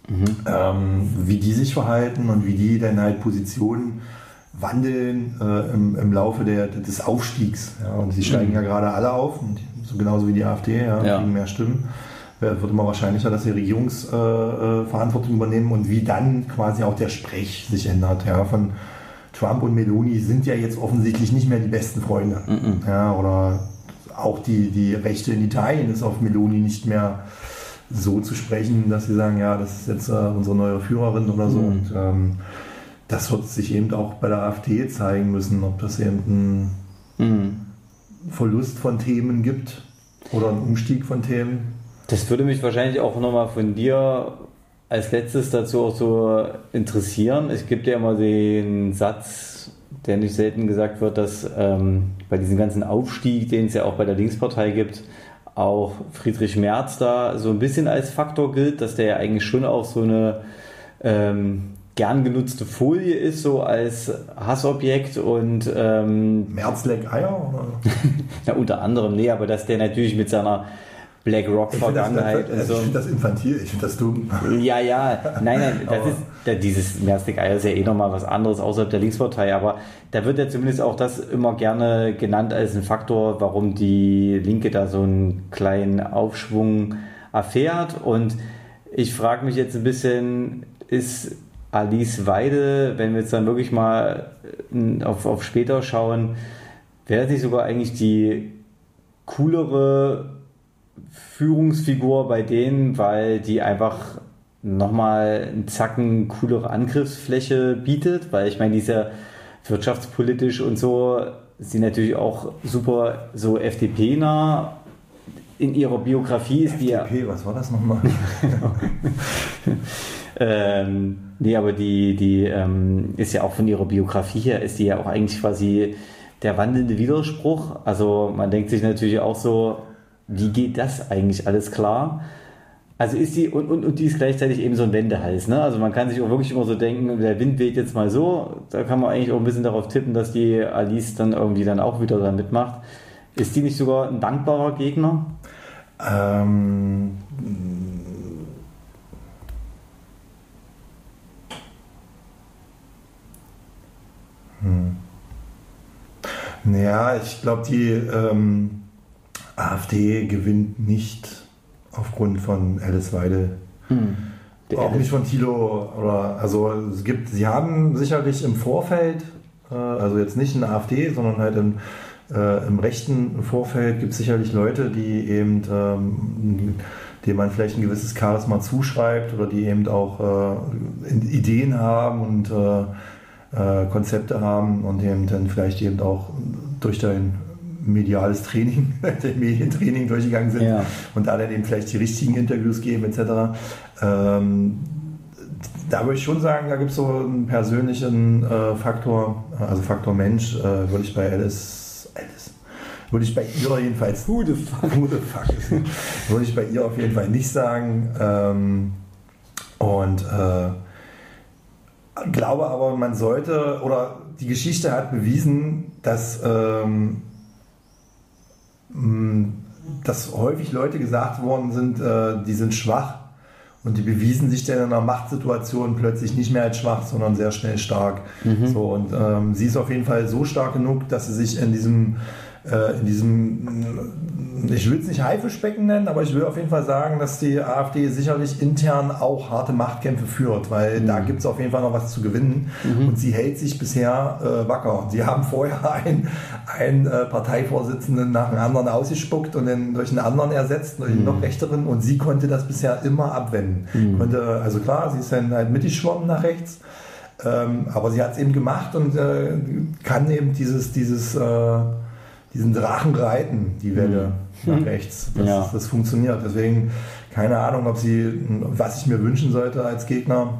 S2: wie die sich verhalten und wie die dann halt Positionen wandeln im Laufe des Aufstiegs. Ja, und sie steigen ja gerade alle auf, und so genauso wie die AfD, kriegen mehr Stimmen. Wird immer wahrscheinlicher, dass sie Regierungsverantwortung übernehmen und wie dann quasi auch der Sprech sich ändert. Ja, von Trump und Meloni sind ja jetzt offensichtlich nicht mehr die besten Freunde. Ja, oder auch die Rechte in Italien ist auf Meloni nicht mehr so zu sprechen, dass sie sagen, ja, das ist jetzt unsere neue Führerin oder so. Und das wird sich eben auch bei der AfD zeigen müssen, ob das eben einen Verlust von Themen gibt oder einen Umstieg von Themen.
S1: Das würde mich wahrscheinlich auch nochmal von dir als letztes dazu auch so interessieren. Es gibt ja immer den Satz, der nicht selten gesagt wird, dass bei diesem ganzen Aufstieg, den es ja auch bei der Linkspartei gibt, auch Friedrich Merz da so ein bisschen als Faktor gilt, dass der ja eigentlich schon auch so eine gern genutzte Folie ist, so als Hassobjekt und
S2: Merz leck Eier? Oder?
S1: Na, unter anderem, nee, aber dass der natürlich mit seiner BlackRock-Vergangenheit.
S2: Ich finde das infantil, ich finde das dumm.
S1: Ja, nein, dieses Merzdick-Eier ist ja eh nochmal was anderes außerhalb der Linkspartei, aber da wird ja zumindest auch das immer gerne genannt als ein Faktor, warum die Linke da so einen kleinen Aufschwung erfährt. Und ich frage mich jetzt ein bisschen, ist Alice Weidel, wenn wir jetzt dann wirklich mal auf später schauen, wäre das nicht sogar eigentlich die coolere Führungsfigur bei denen, weil die einfach nochmal einen Zacken coolere Angriffsfläche bietet, weil ich meine, die ist ja wirtschaftspolitisch und so, sie natürlich auch super so FDP-nah. In ihrer Biografie ist die ja...
S2: FDP, was war das nochmal?
S1: Nee, aber die ist ja auch von ihrer Biografie her, ist die ja auch eigentlich quasi der wandelnde Widerspruch. Also man denkt sich natürlich auch so, wie geht das eigentlich alles klar? Also ist die, und die ist gleichzeitig eben so ein Wendehals, ne? Also man kann sich auch wirklich immer so denken, der Wind weht jetzt mal so, da kann man eigentlich auch ein bisschen darauf tippen, dass die Alice dann irgendwie dann auch wieder da mitmacht. Ist die nicht sogar ein dankbarer Gegner?
S2: Ja, ich glaube, die AfD gewinnt nicht aufgrund von Alice Weidel. Auch nicht von Thilo. Also sie haben sicherlich im Vorfeld, also jetzt nicht in der AfD, sondern halt im rechten Vorfeld gibt es sicherlich Leute, die eben, denen man vielleicht ein gewisses Charisma zuschreibt oder die eben auch Ideen haben und Konzepte haben und eben dann vielleicht eben auch durch dein mediales Training, dein Medientraining durchgegangen sind und da dann eben vielleicht die richtigen Interviews geben etc. Da würde ich schon sagen, da gibt es so einen persönlichen Faktor, also Faktor Mensch, würde ich bei würde ich bei ihr jedenfalls würde ich bei ihr auf jeden Fall nicht sagen. Glaube aber, man sollte, oder die Geschichte hat bewiesen, dass häufig Leute gesagt worden sind, die sind schwach, und die bewiesen sich dann in einer Machtsituation plötzlich nicht mehr als schwach, sondern sehr schnell stark. So, und sie ist auf jeden Fall so stark genug, dass sie sich in diesem ich will es nicht Haifischbecken nennen, aber ich will auf jeden Fall sagen, dass die AfD sicherlich intern auch harte Machtkämpfe führt, weil da gibt es auf jeden Fall noch was zu gewinnen, und sie hält sich bisher wacker. Sie haben vorher einen Parteivorsitzenden nach dem anderen ausgespuckt und dann durch einen anderen ersetzt, durch einen noch rechteren, und sie konnte das bisher immer abwenden. Also klar, sie ist dann halt mitgeschwommen nach rechts, aber sie hat es eben gemacht und kann eben diesen Drachen reiten, die Welle nach rechts. Das funktioniert. Deswegen keine Ahnung, was ich mir wünschen sollte als Gegner.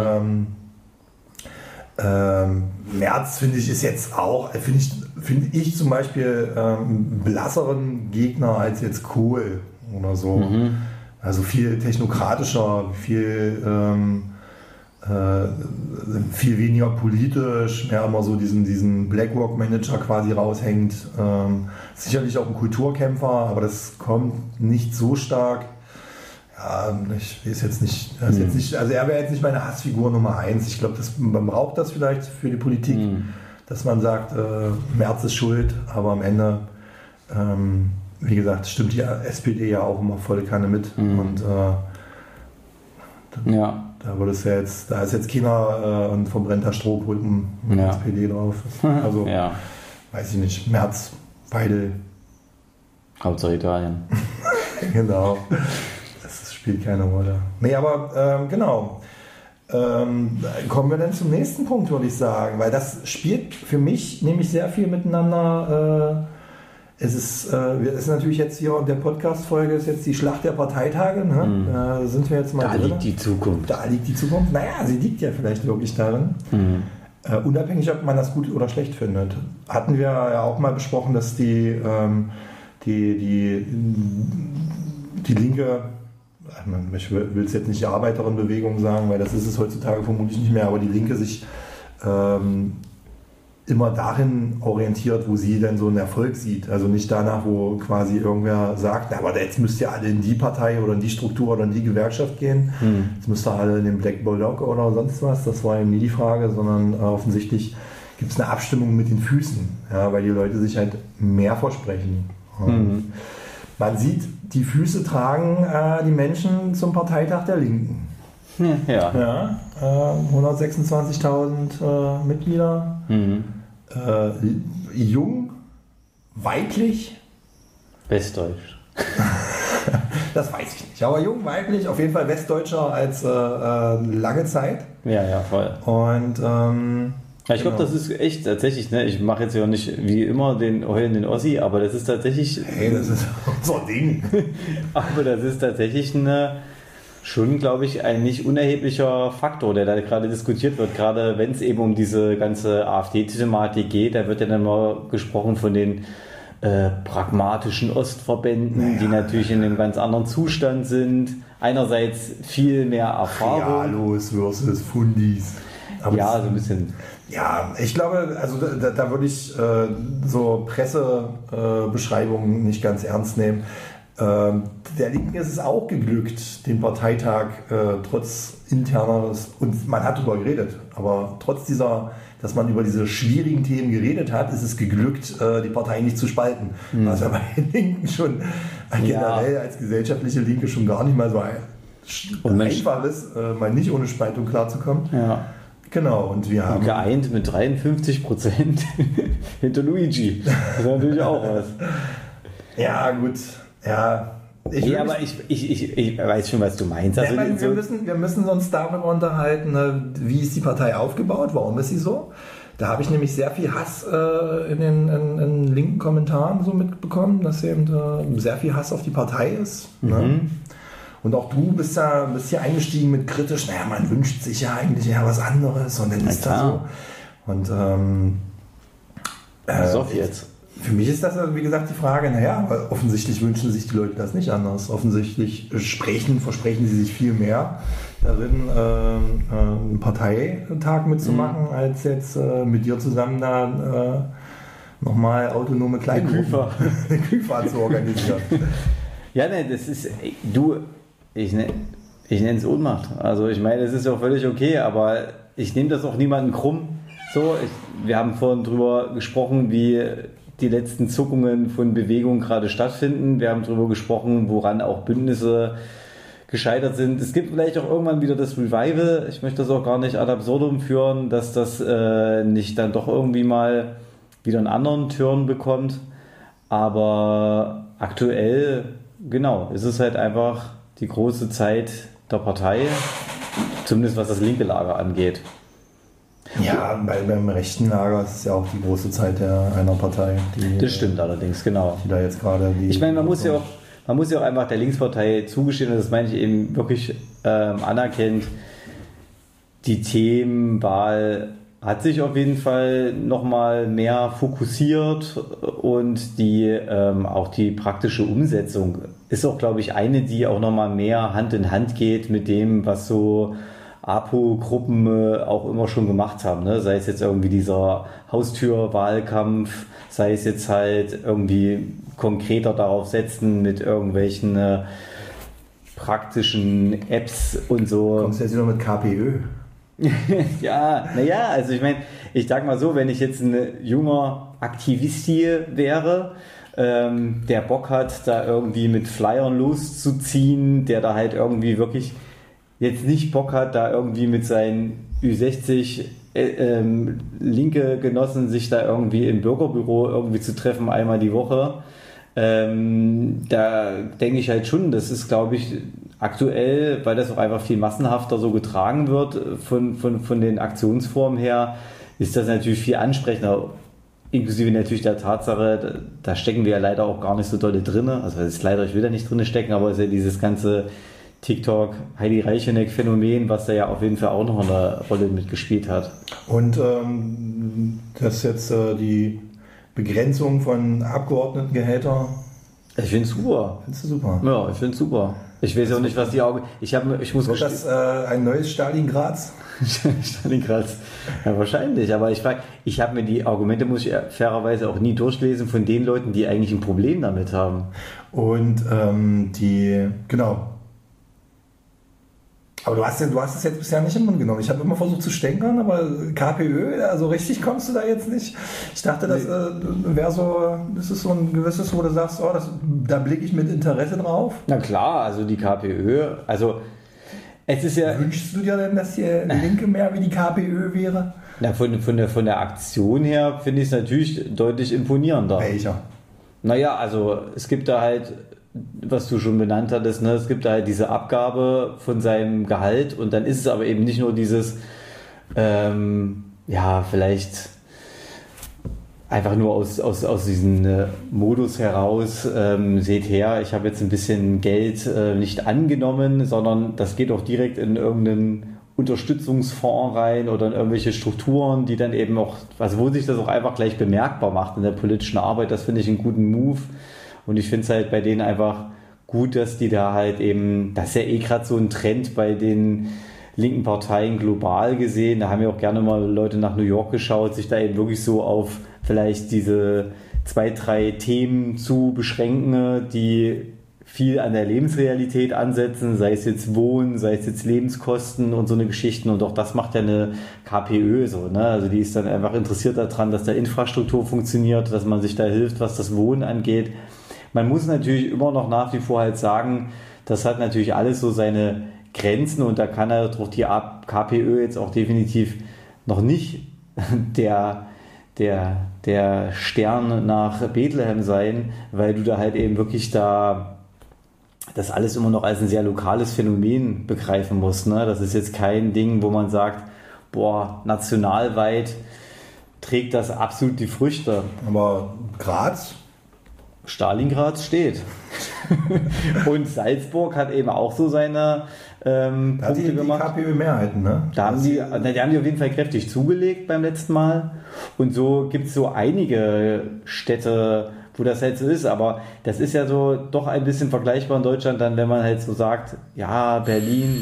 S2: Merz finde ich ist jetzt auch, finde ich zum Beispiel einen blasseren Gegner als jetzt Kohl oder so. Also viel technokratischer, viel viel weniger politisch, mehr immer so diesen BlackRock-Manager quasi raushängt. Sicherlich auch ein Kulturkämpfer, aber das kommt nicht so stark. Ja, ich weiß jetzt nicht, also er wäre jetzt nicht meine Hassfigur Nummer 1. Ich glaube, man braucht das vielleicht für die Politik, dass man sagt, Merz ist schuld, aber am Ende, wie gesagt, stimmt die SPD ja auch immer volle Kanne mit. Und da ist jetzt keiner ein verbrennter Strohpulpen mit SPD drauf. Also, weiß ich nicht, Merz, Weidel.
S1: Hauptsache Italien.
S2: Genau. Spielt keine Rolle. Nee, aber genau. Kommen wir dann zum nächsten Punkt, würde ich sagen, weil das spielt für mich nämlich sehr viel miteinander. Es ist natürlich jetzt hier, der Podcast-Folge ist jetzt die Schlacht der Parteitage. Ne? Da sind wir jetzt mal
S1: drin. Liegt die Zukunft.
S2: Da liegt die Zukunft. Naja, sie liegt ja vielleicht wirklich darin. Unabhängig, ob man das gut oder schlecht findet. Hatten wir ja auch mal besprochen, dass die Linke, ich will es jetzt nicht die Arbeiterinnenbewegung sagen, weil das ist es heutzutage vermutlich nicht mehr, aber die Linke sich immer darin orientiert, wo sie denn so einen Erfolg sieht. Also nicht danach, wo quasi irgendwer sagt, na, aber jetzt müsst ihr alle in die Partei oder in die Struktur oder in die Gewerkschaft gehen. Jetzt müsst ihr alle in den Black Bloc oder sonst was. Das war eben nie die Frage, sondern offensichtlich gibt es eine Abstimmung mit den Füßen, ja, weil die Leute sich halt mehr versprechen. Man sieht, die Füße tragen die Menschen zum Parteitag der Linken. Ja, 126.000 Mitglieder. Jung, weiblich.
S1: Westdeutsch.
S2: Das weiß ich nicht. Aber jung, weiblich, auf jeden Fall westdeutscher als lange Zeit.
S1: Ja, voll.
S2: Und
S1: ich glaube, das ist echt tatsächlich, ne? Ich mache jetzt ja nicht wie immer den heulenden Ossi, aber das ist tatsächlich.
S2: Hey, das ist unser Ding.
S1: Aber das ist tatsächlich schon, glaube ich, ein nicht unerheblicher Faktor, der da gerade diskutiert wird. Gerade wenn es eben um diese ganze AfD-Thematik geht, da wird ja dann mal gesprochen von den pragmatischen Ostverbänden, die natürlich in einem ganz anderen Zustand sind. Einerseits viel mehr Erfahrung.
S2: Realos versus Fundis.
S1: Aber ja, so ein bisschen.
S2: Ja, ich glaube, also da würde ich so Pressebeschreibungen nicht ganz ernst nehmen. Der Linken ist es auch geglückt, den Parteitag trotz interneres, und man hat darüber geredet, aber trotz dass man über diese schwierigen Themen geredet hat, ist es geglückt, die Partei nicht zu spalten. Was ja bei den Linken schon generell als gesellschaftliche Linke schon gar nicht mal so einfach ist, mal nicht ohne Spaltung klarzukommen.
S1: Ja.
S2: Genau, und wir haben.
S1: Geeint mit 53% hinter Luigi. Das ist natürlich auch was.
S2: Ja, gut. Ja.
S1: Aber ich weiß schon, was du meinst. Also
S2: wir müssen uns darüber unterhalten, wie ist die Partei aufgebaut, warum ist sie so. Da habe ich nämlich sehr viel Hass in den linken Kommentaren so mitbekommen, dass eben sehr viel Hass auf die Partei ist. Ne? Und auch du bist ja eingestiegen mit kritisch, naja, man wünscht sich ja eigentlich eher was anderes und dann ist das so. Und
S1: was auf jetzt?
S2: Für mich ist das, wie gesagt, die Frage, naja, offensichtlich wünschen sich die Leute das nicht anders. Offensichtlich versprechen sie sich viel mehr darin, einen Parteitag mitzumachen, als jetzt mit dir zusammen da nochmal autonome Kleingruppen, eine Kühlfahrt zu organisieren.
S1: Ja, ne, das ist, ich nenne es Ohnmacht. Also ich meine, das ist ja auch völlig okay, aber ich nehme das auch niemandem krumm. So, wir haben vorhin drüber gesprochen, wie die letzten Zuckungen von Bewegungen gerade stattfinden. Wir haben darüber gesprochen, woran auch Bündnisse gescheitert sind. Es gibt vielleicht auch irgendwann wieder das Revival. Ich möchte das auch gar nicht ad absurdum führen, dass das nicht dann doch irgendwie mal wieder einen anderen Turn bekommt. Aber aktuell, genau, ist es halt einfach die große Zeit der Partei, zumindest was das linke Lager angeht.
S2: Ja, beim rechten Lager ist es ja auch die große Zeit einer Partei.
S1: Das stimmt allerdings, genau.
S2: Die da jetzt gerade
S1: ich meine, man muss ja auch einfach der Linkspartei zugestehen, und das meine ich eben wirklich anerkennt, die Themenwahl hat sich auf jeden Fall nochmal mehr fokussiert und auch die praktische Umsetzung ist auch, glaube ich, eine, die auch nochmal mehr Hand in Hand geht mit dem, was so APO-Gruppen auch immer schon gemacht haben, ne? Sei es jetzt irgendwie dieser Haustürwahlkampf, sei es jetzt halt irgendwie konkreter darauf setzen mit irgendwelchen praktischen Apps und so.
S2: Kommst du jetzt wieder mit KPÖ?
S1: Ja, naja, also ich meine, ich sag mal so, wenn ich jetzt ein junger Aktivist hier wäre, der Bock hat, da irgendwie mit Flyern loszuziehen, der da halt irgendwie wirklich jetzt nicht Bock hat, da irgendwie mit seinen Ü60 linke Genossen sich da irgendwie im Bürgerbüro irgendwie zu treffen, einmal die Woche. Da denke ich halt schon, das ist, glaube ich, aktuell, weil das auch einfach viel massenhafter so getragen wird von den Aktionsformen her, ist das natürlich viel ansprechender. Inklusive natürlich der Tatsache, da stecken wir ja leider auch gar nicht so dolle drin. Also das ist leider, ich will da nicht drin stecken, aber es ist ja dieses ganze TikTok, Heidi Reicheneck-Phänomen, was da ja auf jeden Fall auch noch eine Rolle mitgespielt hat.
S2: Und das jetzt die Begrenzung von Abgeordnetengehältern.
S1: Ich finde es super.
S2: Findest du super?
S1: Ja, ich finde es super. Ich weiß auch nicht, was die Augen.
S2: Wird das ein neues Stalingrad?
S1: Stalingrad. Ja, wahrscheinlich. Aber ich habe mir die Argumente, muss ich fairerweise auch nie durchlesen, von den Leuten, die eigentlich ein Problem damit haben.
S2: Und genau. Aber du hast es jetzt bisher nicht im Mund genommen. Ich habe immer versucht zu stänkern, aber KPÖ, also richtig kommst du da jetzt nicht. Ich dachte, das wäre so, das ist so ein gewisses, wo du sagst, oh, da blicke ich mit Interesse drauf.
S1: Na klar, also die KPÖ, also es ist ja...
S2: Wünschst du dir denn, dass die Linke mehr wie die KPÖ wäre?
S1: Na, von der Aktion her finde ich es natürlich deutlich imponierender.
S2: Welcher?
S1: Naja, also es gibt da halt, was du schon benannt hattest, ne? Es gibt da halt diese Abgabe von seinem Gehalt und dann ist es aber eben nicht nur dieses, vielleicht einfach nur aus diesem Modus heraus, seht her, ich habe jetzt ein bisschen Geld nicht angenommen, sondern das geht auch direkt in irgendeinen Unterstützungsfonds rein oder in irgendwelche Strukturen, die dann eben auch, also wo sich das auch einfach gleich bemerkbar macht in der politischen Arbeit. Das finde ich einen guten Move. Und ich finde es halt bei denen einfach gut, dass die da halt eben, das ist ja eh gerade so ein Trend bei den linken Parteien global gesehen. Da haben ja auch gerne mal Leute nach New York geschaut, sich da eben wirklich so auf vielleicht diese 2, 3 Themen zu beschränken, die viel an der Lebensrealität ansetzen, sei es jetzt Wohnen, sei es jetzt Lebenskosten und so eine Geschichten. Und auch das macht ja eine KPÖ so, ne? Also die ist dann einfach interessiert daran, dass da Infrastruktur funktioniert, dass man sich da hilft, was das Wohnen angeht. Man muss natürlich immer noch nach wie vor halt sagen, das hat natürlich alles so seine Grenzen und da kann er durch die KPÖ jetzt auch definitiv noch nicht der Stern nach Bethlehem sein, weil du da halt eben wirklich da das alles immer noch als ein sehr lokales Phänomen begreifen musst, ne? Das ist jetzt kein Ding, wo man sagt, boah, nationalweit trägt das absolut die Früchte.
S2: Aber Graz?
S1: Stalingrad steht. Und Salzburg hat eben auch so seine Punkte gemacht.
S2: Die KPÖ-Mehrheiten, ne?
S1: Die haben die auf jeden Fall kräftig zugelegt beim letzten Mal. Und so gibt es so einige Städte, wo das halt so ist. Aber das ist ja so doch ein bisschen vergleichbar in Deutschland dann, wenn man halt so sagt, ja, Berlin,